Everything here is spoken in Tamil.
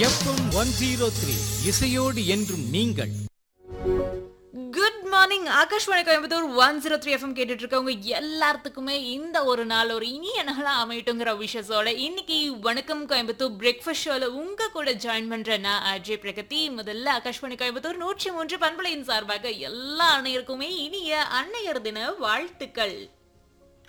எஃப்எம் 103 இசையோடு என்றும் நீங்கள். Good morning. Akashvani Coimbatore 103 FM கேட்டுட்டு இருக்கவங்க எல்லாத்துக்குமே இந்த ஒரு நாள் ஒரு இனிய நாளா அமையட்டுங்கிற விஷயத்தோட இன்னைக்கு வணக்கம் கோயம்புத்தூர் பிரேக்ஃபாஸ்ட் ஷோல உங்க கூட ஜாயின் பண்ற நான் அஜய் பிரகதி. முதல்ல ஆகாஷ்வாணி கோயம்புத்தூர் 103 பண்பலையின் சார்பாக எல்லா அன்னையருக்குமே இனிய அன்னையர் தின வாழ்த்துக்கள்.